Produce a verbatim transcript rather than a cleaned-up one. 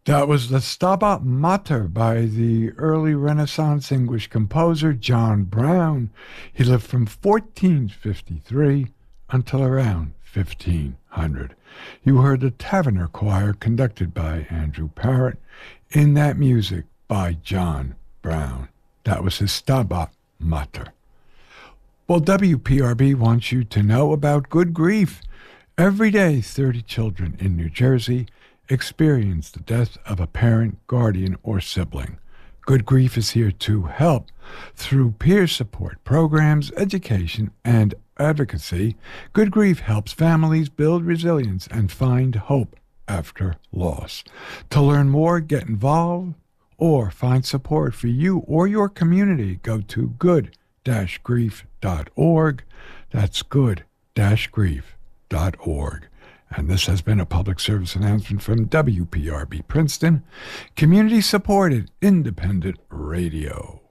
That was the Stabat Mater by the early Renaissance English composer John Brown. He lived from fourteen fifty-three until around fifteen hundred. You heard the Taverner Choir conducted by Andrew Parrott in that music by John Brown. That was his Stabat Mater. Well, W P R B wants you to know about Good Grief. Every day, thirty children in New Jersey experience the death of a parent, guardian, or sibling. Good Grief is here to help through peer support programs, education, and advocacy. Good Grief helps families build resilience and find hope after loss. To learn more, get involved, or find support for you or your community, go to good dash grief dot org. That's good dash grief dot org. And this has been a public service announcement from W P R B Princeton, community-supported independent radio.